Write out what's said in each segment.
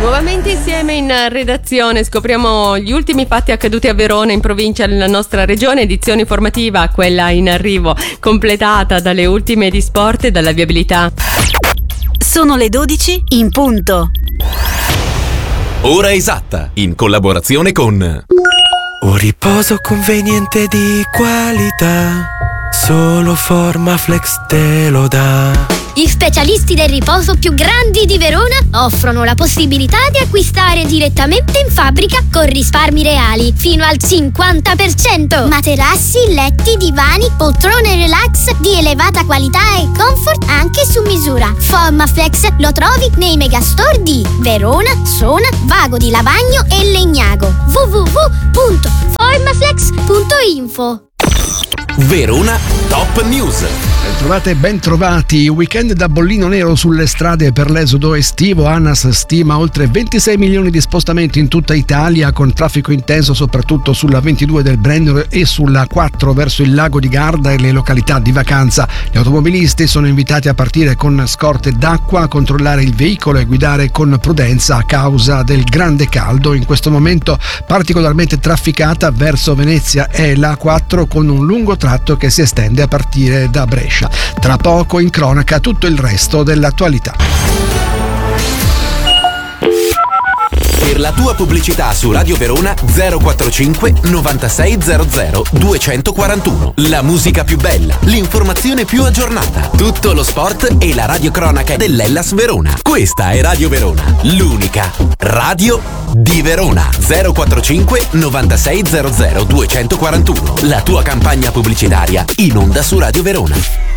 Nuovamente insieme in redazione scopriamo gli ultimi fatti accaduti a Verona, in provincia della nostra regione. Edizione informativa, quella in arrivo, completata dalle ultime di sport e dalla viabilità. Sono le 12 in punto. Ora esatta, in collaborazione con un riposo conveniente di qualità, solo Formaflex te lo dà. Gli specialisti del riposo più grandi di Verona offrono la possibilità di acquistare direttamente in fabbrica con risparmi reali fino al 50%. Materassi, letti, divani, poltrone relax di elevata qualità e comfort anche su misura. Formaflex lo trovi nei megastore di Verona, Sona, Vago di Lavagno e Legnago. www.formaflex.info. Verona Top News. Ben trovati. Weekend da bollino nero sulle strade per l'esodo estivo. ANAS stima oltre 26 milioni di spostamenti in tutta Italia, con traffico intenso soprattutto sulla 22 del Brennero e sulla 4 verso il lago di Garda e le località di vacanza. Gli automobilisti sono invitati a partire con scorte d'acqua, a controllare il veicolo e guidare con prudenza a causa del grande caldo. In questo momento particolarmente trafficata verso Venezia è la 4, con un lungo tratto che si estende a partire da Brescia. Tra poco in cronaca tutto il resto dell'attualità. Per la tua pubblicità su Radio Verona 045 9600 241. La musica più bella, l'informazione più aggiornata, tutto lo sport e la radiocronaca dell'Hellas Verona. Questa è Radio Verona, l'unica radio di Verona. 045 9600 241. La tua campagna pubblicitaria in onda su Radio Verona.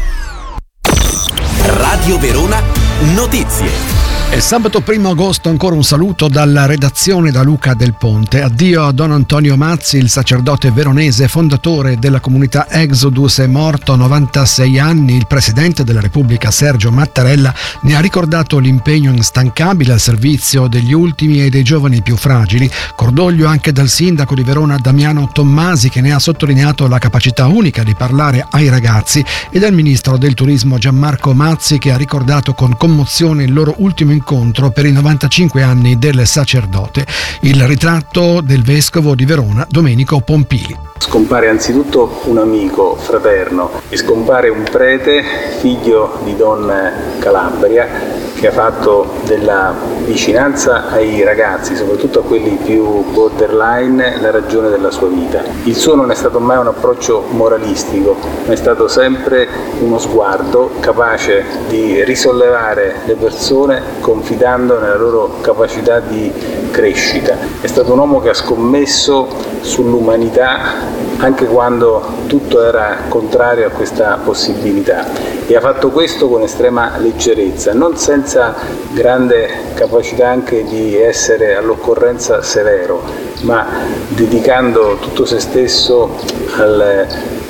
Radio Verona Notizie. È sabato 1 agosto, ancora un saluto dalla redazione da Luca Del Ponte. Addio a Don Antonio Mazzi, il sacerdote veronese, fondatore della comunità Exodus. È morto a 96 anni. Il presidente della Repubblica Sergio Mattarella ne ha ricordato l'impegno instancabile al servizio degli ultimi e dei giovani più fragili. Cordoglio anche dal sindaco di Verona Damiano Tommasi, che ne ha sottolineato la capacità unica di parlare ai ragazzi, e dal ministro del turismo Gianmarco Mazzi, che ha ricordato con commozione il loro ultimo incontro per i 95 anni del sacerdote. Il ritratto del vescovo di Verona Domenico Pompili. Scompare anzitutto un amico fraterno e scompare un prete, figlio di Don Calabria, che ha fatto della vicinanza ai ragazzi, soprattutto a quelli più borderline, la ragione della sua vita. Il suo non è stato mai un approccio moralistico, ma è stato sempre uno sguardo capace di risollevare le persone confidando nella loro capacità di crescita. È stato un uomo che ha scommesso sull'umanità anche quando tutto era contrario a questa possibilità, e ha fatto questo con estrema leggerezza, non senza grande capacità anche di essere all'occorrenza severo, ma dedicando tutto se stesso al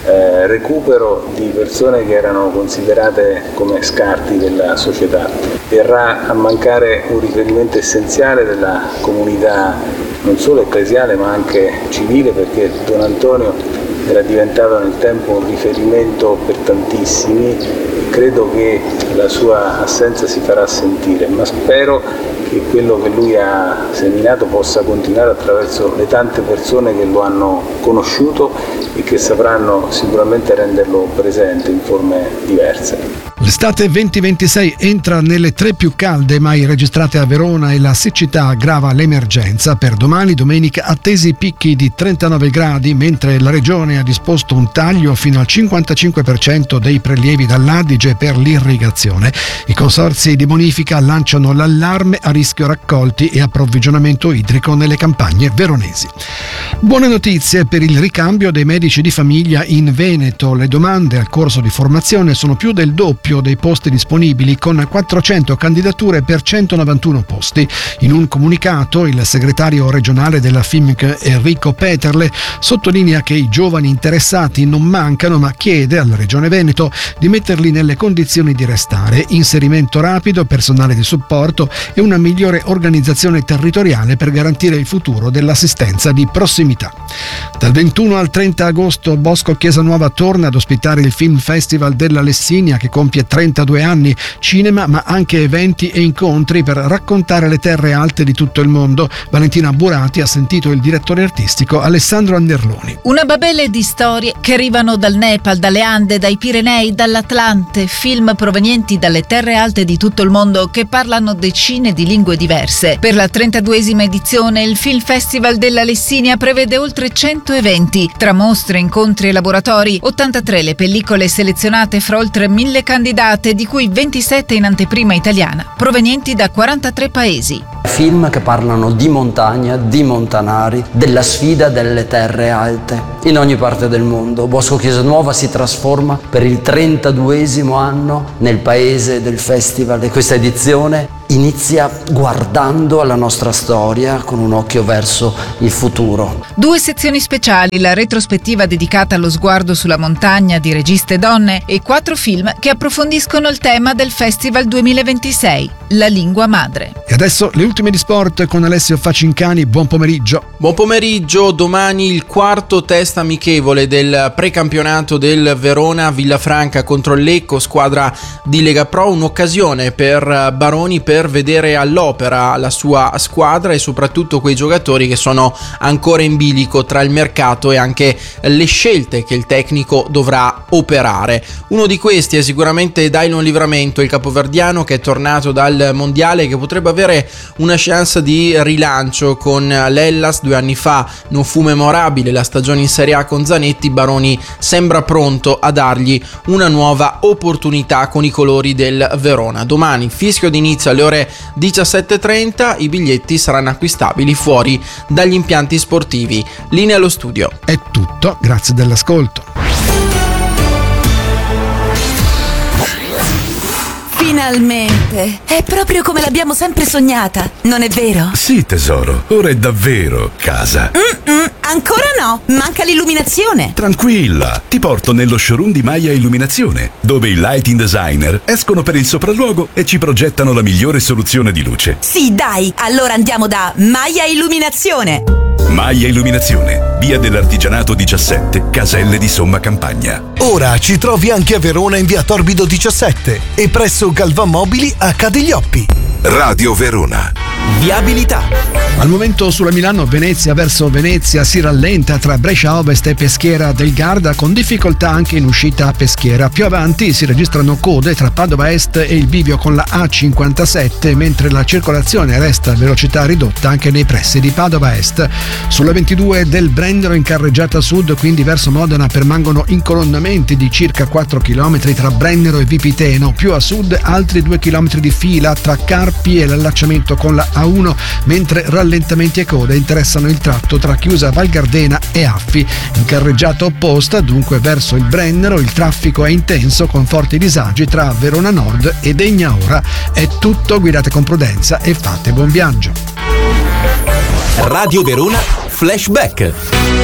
recupero di persone che erano considerate come scarti della società. Verrà a mancare un riferimento essenziale della comunità non solo ecclesiale ma anche civile, perché Don Antonio era diventato nel tempo un riferimento per tantissimi. Credo che la sua assenza si farà sentire, ma spero che quello che lui ha seminato possa continuare attraverso le tante persone che lo hanno conosciuto e che sapranno sicuramente renderlo presente in forme diverse. L'estate 2026 entra nelle 3 più calde mai registrate a Verona e la siccità aggrava l'emergenza. Per domani, domenica, attesi picchi di 39 gradi, mentre la regione ha disposto un taglio fino al 55% dei prelievi dall'Adige per l'irrigazione. I consorzi di bonifica lanciano l'allarme a rischio raccolti e approvvigionamento idrico nelle campagne veronesi. Buone notizie per il ricambio dei medici di famiglia in Veneto. Le domande al corso di formazione sono più del doppio dei posti disponibili, con 400 candidature per 191 posti. In un comunicato, il segretario regionale della FIMC Enrico Peterle sottolinea che i giovani interessati non mancano, ma chiede alla Regione Veneto di metterli nelle condizioni di restare. Inserimento rapido, personale di supporto e una migliore organizzazione territoriale per garantire il futuro dell'assistenza di prossimità. Dal 21 al 30 agosto Bosco Chiesa Nuova torna ad ospitare il Film Festival della Lessinia, che compie oltre 32 anni, cinema ma anche eventi e incontri per raccontare le terre alte di tutto il mondo. Valentina Burati ha sentito il direttore artistico Alessandro Anderloni. Una babele di storie che arrivano dal Nepal, dalle Ande, dai Pirenei, dall'Atlante, film provenienti dalle terre alte di tutto il mondo che parlano decine di lingue diverse. Per la 32esima edizione il Film Festival della Lessinia prevede oltre 100 eventi, tra mostre, incontri e laboratori, 83 le pellicole selezionate fra oltre 1000 candidate, di cui 27 in anteprima italiana, provenienti da 43 paesi. Film che parlano di montagna, di montanari, della sfida delle terre alte. In ogni parte del mondo Bosco Chiesa Nuova si trasforma per il 32esimo anno nel paese del festival, e questa edizione inizia guardando alla nostra storia con un occhio verso il futuro. 2 sezioni speciali, la retrospettiva dedicata allo sguardo sulla montagna di registe donne e 4 film che approfondiscono il tema del Festival 2026, la lingua madre. E adesso le ultime di sport con Alessio Facincani. Buon pomeriggio. Buon pomeriggio. Domani il quarto test amichevole del precampionato del Verona Villafranca contro il Lecco, squadra di Lega Pro, un'occasione per Baroni per vedere all'opera la sua squadra e soprattutto quei giocatori che sono ancora in bilico tra il mercato e anche le scelte che il tecnico dovrà operare. Uno di questi è sicuramente Dailon Livramento, il capoverdiano che è tornato dal mondiale e che potrebbe avere una chance di rilancio con l'Hellas. 2 anni fa non fu memorabile la stagione in Serie A con Zanetti. Baroni sembra pronto a dargli una nuova opportunità con i colori del Verona. Domani fischio d'inizio alle ore 17:30, i biglietti saranno acquistabili fuori dagli impianti sportivi. Linea allo studio. È tutto, grazie dell'ascolto. Finalmente! È proprio come l'abbiamo sempre sognata, non è vero? Sì, tesoro, ora è davvero casa. Ancora no, manca l'illuminazione. Tranquilla, ti porto nello showroom di Maya Illuminazione, dove i lighting designer escono per il sopralluogo e ci progettano la migliore soluzione di luce. Sì, dai, allora andiamo da Maya Illuminazione. Maya Illuminazione, via dell'Artigianato 17, Caselle di Somma Campagna. Ora ci trovi anche a Verona in via Torbido 17 e presso Galvan Mobili a Cadiglioppi. Radio Verona. Viabilità. Al momento sulla Milano-Venezia verso Venezia si rallenta tra Brescia Ovest e Peschiera del Garda, con difficoltà anche in uscita a Peschiera. Più avanti si registrano code tra Padova Est e il bivio con la A57, mentre la circolazione resta a velocità ridotta anche nei pressi di Padova Est. Sulla 22 del Brennero in carreggiata sud, quindi verso Modena, permangono incolonnamenti di circa 4 km tra Brennero e Vipiteno. Più a sud altri 2 km di fila tra Carpi e l'allacciamento con la A1, mentre rallentamenti e code interessano il tratto tra Chiusa Val Gardena e Affi. In carreggiata opposta, dunque verso il Brennero, il traffico è intenso con forti disagi tra Verona Nord e Degna Ora. È tutto, guidate con prudenza e fate buon viaggio. Radio Verona Flashback.